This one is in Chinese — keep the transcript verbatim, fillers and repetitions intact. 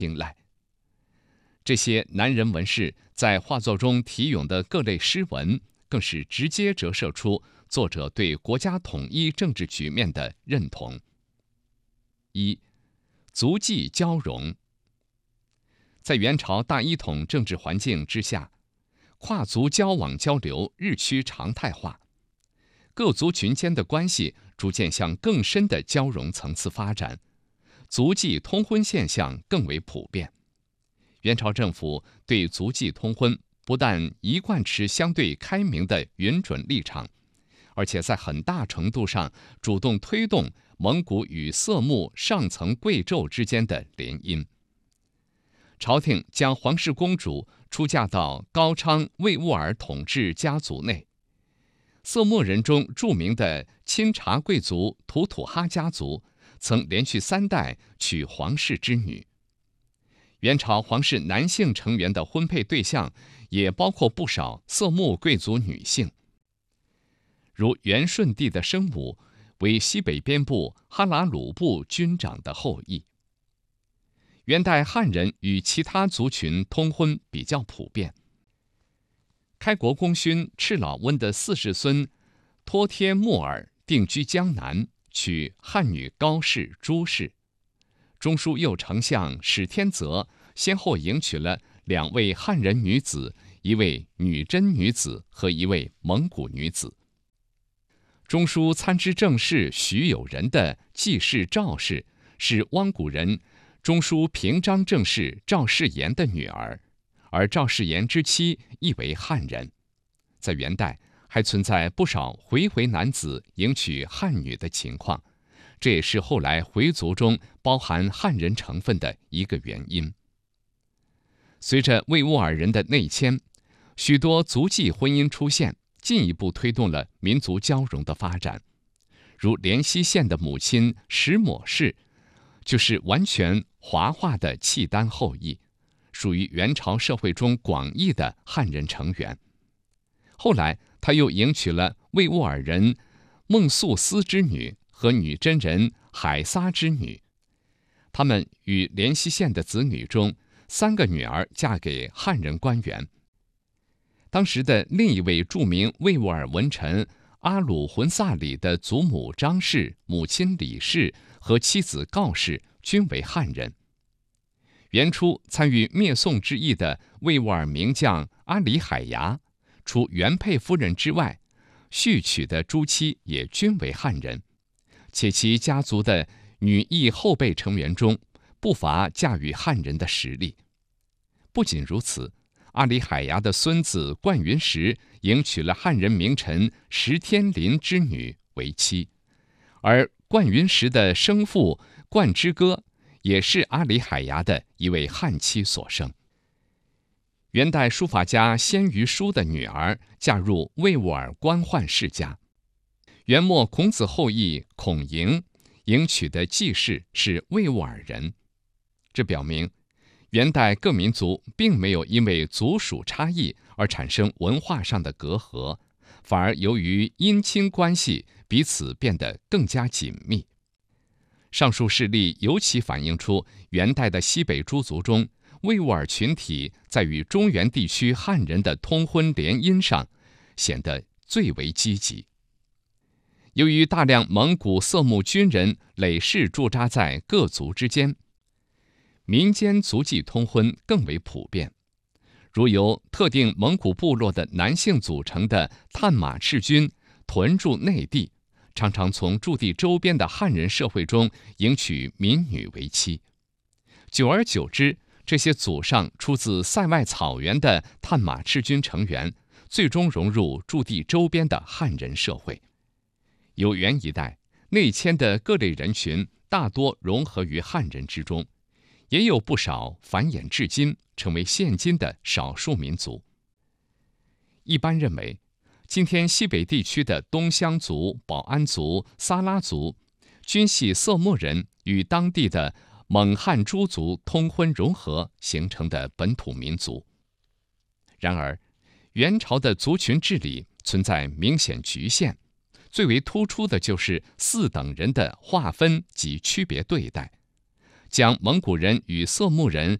青睐。这些男人文士在画作中题咏的各类诗文，更是直接折射出作者对国家统一政治局面的认同。一、族际交融。在元朝大一统政治环境之下，跨族交往交流日趋常态化，各族群间的关系逐渐向更深的交融层次发展，族际通婚现象更为普遍。元朝政府对族际通婚不但一贯持相对开明的允准立场，而且在很大程度上主动推动蒙古与色目上层贵胄之间的联姻。朝廷将皇室公主出嫁到高昌魏兀儿统治家族内。色目人中著名的钦察贵族图土哈家族，曾连续三代娶皇室之女。元朝皇室男性成员的婚配对象，也包括不少色目贵族女性，如元顺帝的生母为西北边部哈拉鲁部军长的后裔。元代汉人与其他族群通婚比较普遍。开国功勋赤老温的四世孙托帖木儿定居江南，娶汉女高氏朱氏。中书右丞相史天泽先后迎娶了两位汉人女子，一位女真女子和一位蒙古女子。中书参知政事徐有仁的继室赵氏是汪古人中书平章政事赵世炎的女儿，而赵世炎之妻亦为汉人。在元代还存在不少回回男子迎娶汉女的情况，这也是后来回族中包含汉人成分的一个原因。随着魏兀儿人的内迁，许多族际婚姻出现，进一步推动了民族交融的发展。如连溪县的母亲石抹氏，就是完全华化的契丹后裔，属于元朝社会中广义的汉人成员。后来，他又迎娶了魏兀儿人孟素斯之女和女真人海撒之女。他们与连溪县的子女中，三个女儿嫁给汉人官员。当时的另一位著名魏兀儿文臣阿鲁浑萨里的祖母张氏、母亲李氏和妻子告氏均为汉人。元初参与灭宋之役的魏兀儿名将阿里海牙，除原配夫人之外，续娶的诸妻也均为汉人，且其家族的女裔后辈成员中，不乏嫁与汉人的实力。不仅如此，阿里海牙的孙子冠云石迎娶了汉人名臣石天林之女为妻，而冠云石的生父冠之歌也是阿里海牙的一位汉妻所生。元代书法家鲜于书的女儿嫁入魏兀儿官宦世家。元末孔子后裔孔莹迎娶的继室是魏兀儿人，这表明元代各民族并没有因为族属差异而产生文化上的隔阂，反而由于姻亲关系彼此变得更加紧密。上述事例尤其反映出元代的西北诸族中，魏兀儿群体在与中原地区汉人的通婚联姻上显得最为积极。由于大量蒙古色目军人累世驻扎在各族之间，民间族际通婚更为普遍。如由特定蒙古部落的男性组成的探马赤军屯驻内地，常常从驻地周边的汉人社会中迎娶民女为妻。久而久之，这些祖上出自塞外草原的探马赤军成员，最终融入驻地周边的汉人社会。有元一代内迁的各类人群大多融合于汉人之中，也有不少繁衍至今，成为现今的少数民族。一般认为，今天西北地区的东乡族、保安族、撒拉族，均系色目人与当地的蒙汉诸族通婚融合形成的本土民族。然而，元朝的族群治理存在明显局限，最为突出的就是四等人的划分及区别对待。 将蒙古人与色目人